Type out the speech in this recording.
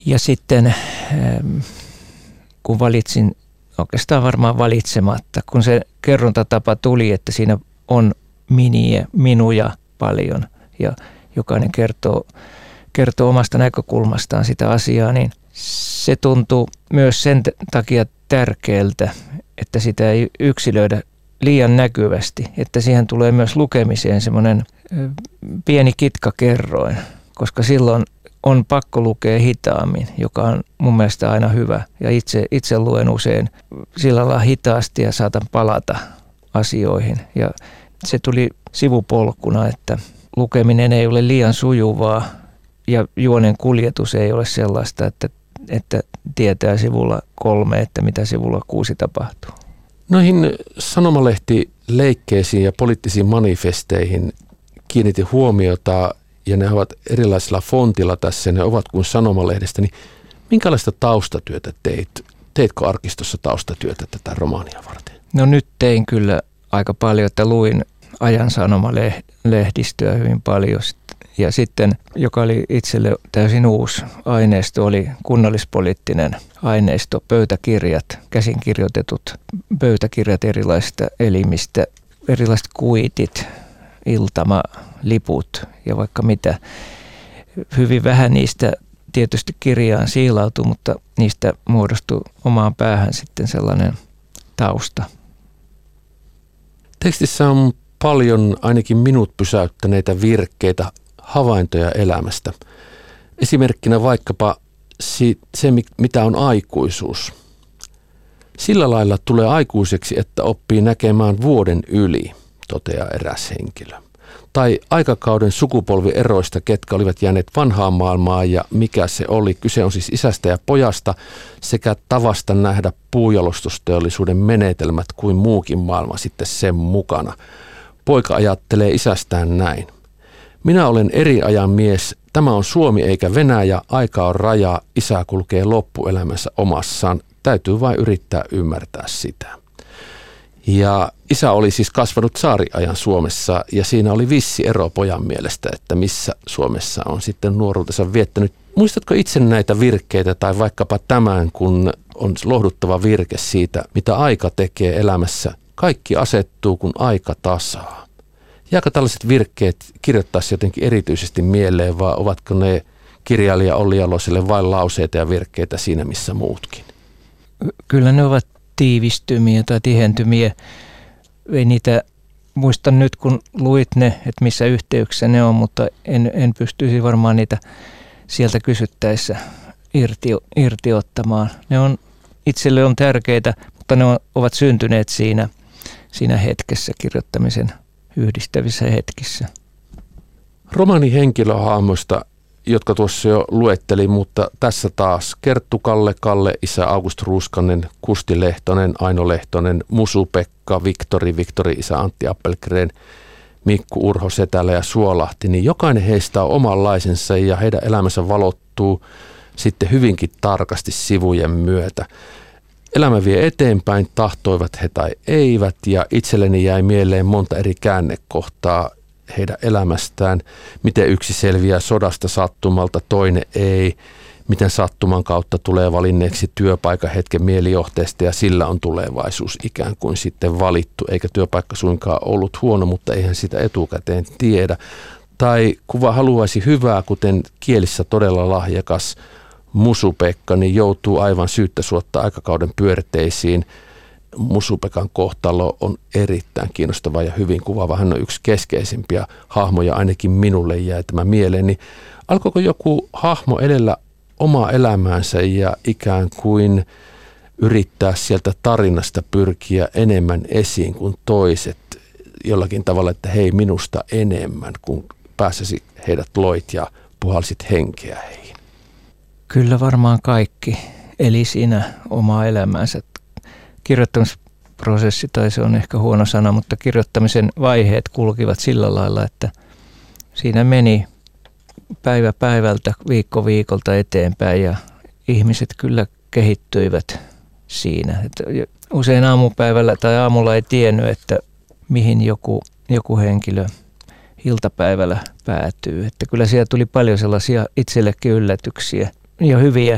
Ja sitten kun valitsin, oikeastaan varmaan valitsematta, kun se kerrontatapa tuli, että siinä on minuja paljon ja jokainen kertoo omasta näkökulmastaan sitä asiaa, niin se tuntuu myös sen takia tärkeältä, että sitä ei yksilöidä liian näkyvästi, että siihen tulee myös lukemiseen semmoinen pieni kitkakerroin, koska silloin on pakko lukea hitaammin, joka on mun mielestä aina hyvä. Ja itse luen usein sillä lailla hitaasti ja saatan palata asioihin. Ja se tuli sivupolkuna, että lukeminen ei ole liian sujuvaa ja juonen kuljetus ei ole sellaista, että tietää sivulla 3, että mitä sivulla 6 tapahtuu. Noihin sanomalehtileikkeisiin ja poliittisiin manifesteihin kiinnitin huomiota, ja ne ovat erilaisilla fontilla tässä, ne ovat kuin sanomalehdestä, niin minkälaista taustatyötä teit? Teitkö arkistossa taustatyötä tätä romaania varten? No nyt tein kyllä aika paljon, että luin ajan sanomalehdistöä hyvin paljon. Ja sitten, joka oli itselle täysin uusi aineisto, oli kunnallispoliittinen aineisto, pöytäkirjat, käsinkirjoitetut pöytäkirjat erilaisista elimistä, erilaiset kuitit, iltamaliput ja vaikka mitä. Hyvin vähän niistä tietysti kirjaan siilautui, mutta niistä muodostui omaan päähän sitten sellainen tausta. Tekstissä on paljon ainakin minut pysäyttäneitä virkkeitä, havaintoja elämästä. Esimerkkinä vaikkapa se, mitä on aikuisuus. Sillä lailla tulee aikuiseksi, että oppii näkemään vuoden yli, toteaa eräs henkilö. Tai aikakauden sukupolvieroista, ketkä olivat jääneet vanhaan maailmaan ja mikä se oli. Kyse on siis isästä ja pojasta sekä tavasta nähdä puunjalostusteollisuuden menetelmät kuin muukin maailma sitten sen mukana. Poika ajattelee isästään näin. Minä olen eri ajan mies. Tämä on Suomi eikä Venäjä. Aika on raja. Isä kulkee loppuelämänsä omassaan. Täytyy vain yrittää ymmärtää sitä. Ja isä oli siis kasvanut tsaariajan Suomessa ja siinä oli vissi ero pojan mielestä, että missä Suomessa on sitten nuoruutensa viettänyt. Muistatko itse näitä virkkeitä tai vaikkapa tämän, kun on lohduttava virke siitä, mitä aika tekee elämässä? Kaikki asettuu, kun aika tasaa. Jääkö tällaiset virkkeet kirjoittaisi jotenkin erityisesti mieleen, vai ovatko ne kirjailija Olli Jaloselle vain lauseita ja virkkeitä siinä, missä muutkin? Kyllä ne ovat tiivistymiä tai tihentymiä. Ei niitä muista nyt, kun luit ne, että missä yhteyksissä ne on, mutta en pystyisi varmaan niitä sieltä kysyttäessä irti ottamaan. Ne on itselle on tärkeitä, mutta ne ovat syntyneet siinä hetkessä, kirjoittamisen yhdistävissä hetkissä. Romaanin henkilöhahmoista, jotka tuossa jo luettelin, mutta tässä taas Kerttu, Kalle, isä August Ruuskanen, Kusti Lehtonen, Aino Lehtonen, Musu-Pekka, Viktori, isä Antti Appelgren, Mikku, Urho Setälä ja Suolahti, niin jokainen heistä on omanlaisensa ja heidän elämänsä valottuu sitten hyvinkin tarkasti sivujen myötä. Elämä vie eteenpäin, tahtoivat he tai eivät, ja itselleni jäi mieleen monta eri käännekohtaa heidän elämästään, miten yksi selviää sodasta sattumalta, toinen ei, miten sattuman kautta tulee valinneeksi työpaikan hetken mielijohteesta ja sillä on tulevaisuus ikään kuin sitten valittu, eikä työpaikka suinkaan ollut huono, mutta eihän sitä etukäteen tiedä. Tai kuva haluaisi hyvää, kuten kielissä todella lahjakas Musu-Pekka, niin joutuu aivan syyttä suotta aikakauden pyörteisiin. Musu-Pekan kohtalo on erittäin kiinnostava ja hyvin kuvaava. Hän on yksi keskeisimpiä hahmoja, ainakin minulle jäi tämä mieleen. Niin alkoiko joku hahmo edellä omaa elämäänsä ja ikään kuin yrittää sieltä tarinasta pyrkiä enemmän esiin kuin toiset jollakin tavalla, että hei minusta enemmän, kun pääsesi heidät loit ja puhalsit henkeä heihin? Kyllä varmaan kaikki eli siinä omaa elämäänsä. Kirjoittamisprosessi, tai se on ehkä huono sana, mutta kirjoittamisen vaiheet kulkivat sillä lailla, että siinä meni päivä päivältä, viikko viikolta eteenpäin ja ihmiset kyllä kehittyivät siinä. Että usein aamupäivällä tai aamulla ei tiennyt, että mihin joku henkilö iltapäivällä päätyy. Että kyllä siellä tuli paljon sellaisia itsellekin yllätyksiä ja hyviä